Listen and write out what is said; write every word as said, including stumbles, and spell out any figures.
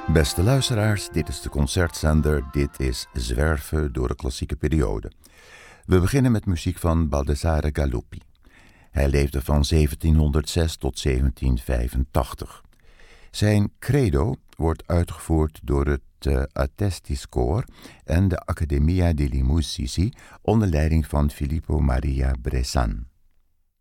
Beste luisteraars, dit is de concertzender. Dit is Zwerven door de klassieke periode. We beginnen met muziek van Baldassare Galuppi. Hij leefde van zeventienhonderdzes tot zeventien vijfentachtig. Zijn credo wordt uitgevoerd door het uh, Attestis Koor en de Accademia degli Musici onder leiding van Filippo Maria Bressan.